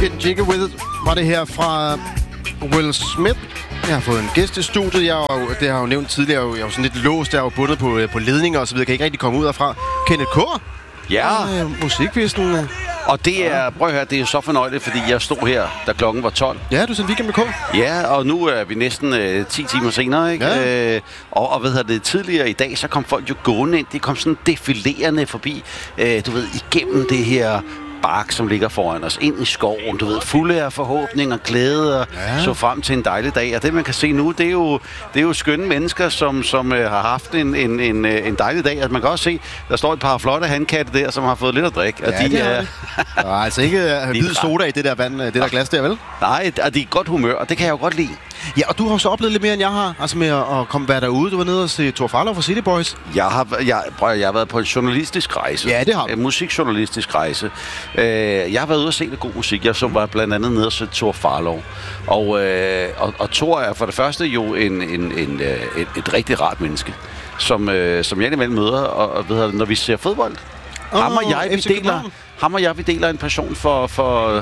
Getting Jiggy With It var det her fra Will Smith. Jeg har fået en gæst i studiet. Det har jeg jo nævnt tidligere. Jeg er jo sådan lidt låst. Jeg er jo bundet på ledninger og så videre. Jeg kan ikke rigtig komme ud derfra. Kenneth K. Ja. Musikvisten. Og det er, prøv at høre, det er så fornøjeligt, fordi jeg stod her, da klokken var 12. Ja, du sendte Weekend med K. Ja, og nu er vi næsten 10 timer senere, ikke? Ja. Og hvad hedder det, tidligere i dag, så kom folk jo gående ind. De kom sådan defilerende forbi, du ved, igennem det her bark, som ligger foran os, ind i skoven, du ved, fulde af forhåbning og glæde, og så frem til en dejlig dag. Og det, man kan se nu, det er jo skønne mennesker, som har haft en dejlig dag. Altså, man kan også se, der står et par flotte handkatte der, som har fået lidt at drikke. Og ja, de er altså ikke hvid soda i det der vand, det der glas der, vel? Nej, og de er i godt humør, og det kan jeg jo godt lide. Ja, og du har så oplevet lidt mere, end jeg har, altså med at være derude. Du var nede og se Thor Farlov fra City Boys. Jeg har været på en journalistisk rejse. Ja, det har du. En musikjournalistisk rejse. Jeg har været ude og se lidt god musik. Jeg så var blandt andet nede og se Thor Farlov. Og Thor er for det første jo et rigtig rart menneske, som jeg indimellem møder, og ved, når vi ser fodbold. Ham og jeg, vi deler en passion for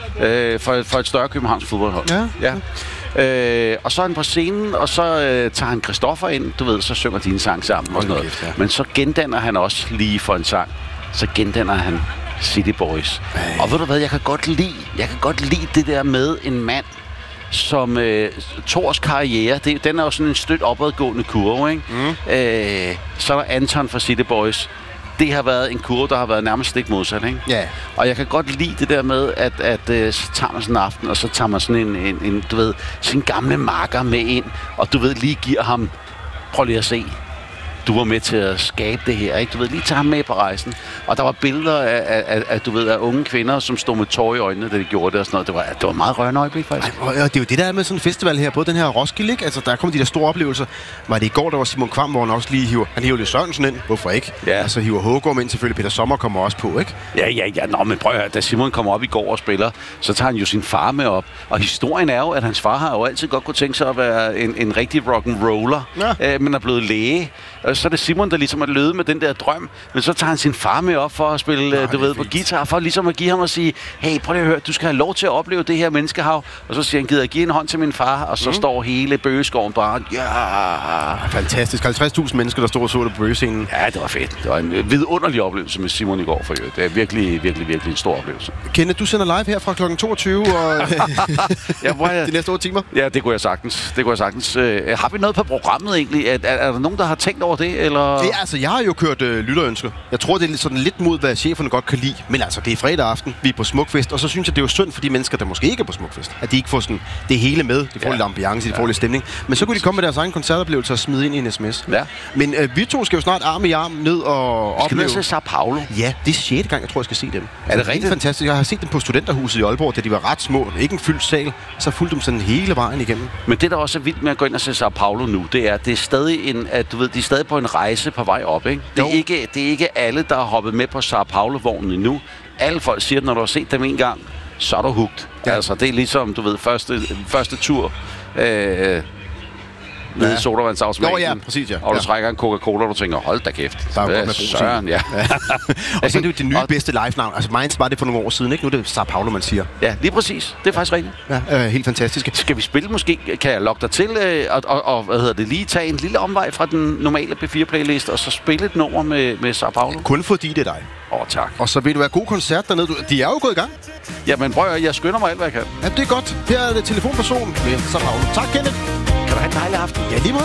et større Københavns fodboldhold. Ja. Og så er han på scenen, og så tager han Christoffer ind, du ved, så synger de en sang sammen og sådan noget. Ja. Men så gendanner han også lige for en sang. Så gendanner han City Boys. Og ved du hvad, jeg kan godt lide det der med en mand, som Thors karriere, den er jo sådan en stødt opadgående kurve, ikke? Så er der Anton fra City Boys. Det har været en kurve, der har været nærmest stik modsat, ikke? Ja. Og jeg kan godt lide det der med, at så tager man sådan en aften, og så tager man sådan en du ved, sin gamle makker med ind, og du ved, lige giver ham, prøv lige at se, du var med til at skabe det her, ikke? Du ved, lige tage ham med på rejsen. Og der var billeder af du ved, af unge kvinder, som stod med tårer i øjnene, da de gjorde det og sådan noget. Det var meget rørende øjeblik, faktisk. Ej, og det er jo det der med sådan en festival her, både den her Roskilde, ikke? Altså, der kommer de der store oplevelser. Var det i går, der var Simon Kvam, hvor han også lige hiver lidt Sørensen ind. Hvorfor ikke? Ja. Altså, hiver Hågård ind, selvfølgelig. Peter Sommer kommer også på, ikke? Ja. Nå, men prøv at høre, da Simon kommer op i går og spiller, så tager han jo sin far med op. Og historien er jo, at hans far har jo altid godt kunne tænke sig at være en rigtig rock'n'roller, men er blevet læge. Så er det Simon, der ligesom er løbet med den der drøm, men så tager han sin far med op for at spille, på guitar, for ligesom at give ham og sige, hey, prøv lige at høre, du skal have lov til at opleve det her menneskehav. Og så siger han, gider jeg give en hånd til min far, og så står hele bøgeskoven bare, Fantastisk. 50.000 mennesker, der stod og så det på bøgescenen. Ja, det var fedt. Det var en vidunderlig oplevelse med Simon i går for øvrigt. Det er virkelig, virkelig, virkelig en stor oplevelse. Kenneth, du sender live her fra kl. 22 og de næste 8 timer. Ja, det kunne jeg sagtens. Har vi noget på programmet egentlig? Er der nogen, der har tænkt over det? Eller? Det, altså, jeg har jo kørt lytterønsker. Jeg tror, det er sådan lidt mod, hvad cheferne godt kan lide. Men altså, det er fredag aften, vi er på Smukfest, og så synes jeg, det er jo synd for de mennesker, der måske ikke er på Smukfest. At de ikke får sådan det hele med. De får lidt ambiance, de får lidt stemning. Men så kunne de komme med deres egen koncertoplevelse og smide ind i en sms. Ja. Men vi to skal jo snart arm i arm ned og opleve. Skal vi se Sao Paulo? Ja, det er 6. gang, jeg tror, jeg skal se dem. Er det rigtigt? Fantastisk. Jeg har set dem på Studenterhuset i Aalborg, da de var ret små. Ikke en fyldt sal. Så fulgte dem sådan hele vejen igennem. Men det, der også er vildt med at gå ind og se Sao Paulo nu, det er stadig de er stadig på en rejse på vej op, ikke? Det er ikke alle, der har hoppet med på Sao Paulo-vognen endnu. Alle folk siger, at når du har set dem en gang, så er du hooked. Ja. Altså, det er ligesom, du ved, første tur nede i sodavandsautomaten. Ja, præcis, ja. Og du trækker en Coca-Cola, og du tænker, hold da kæft. Der er Søren, ja. Og så er det jo det nye bedste live-navn. Altså, Minds var det for nogle år siden, ikke? Nu er det Sao Paulo, man siger. Ja, lige præcis. Det er faktisk rigtigt. Ja, helt fantastisk. Skal vi spille måske? Kan jeg lokke dig til og lige tage en lille omvej fra den normale P4-playlist, og så spille et nummer med Sao Paulo? Kun fordi det er dig. Tak. Og så vil du være god koncert dernede. De er jo gået i gang. Jamen prøv at jeg skynder mig alt, hvad jeg kan. Ja, det er godt. Her er det telefonperson med Sao Paulo. Tak, Kenneth. Kan du have en dejlig aften? Ja, lige meget.